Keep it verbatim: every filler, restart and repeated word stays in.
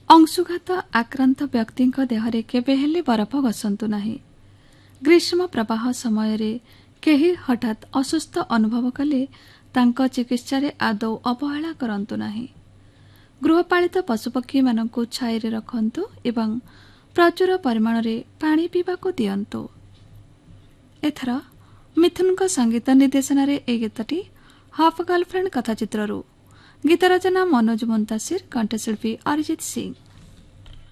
अंशुघात आक्रांत व्यक्ति देहरे केबे हेले बरफ घसंतु नाही। ग्रीष्म प्रवाह समय रे केही हठात असुस्थ अनुभव कले तांको चिकित्सा रे आदौ अवहेला करंतु नाही। गृहपालित पशुपक्षी मानकु छाई रे रखंतु एवं प्रचुर परिमाण रे पानी पीबाकु दियंतु। एथर मिथुनक संगीत निर्देशन रे ए गीतटी हाफ गर्लफ्रेंड कथाचित्ररू। गीत रचना मनोज मुंतासिर, कंठशिल्पी अरिजित सिंह।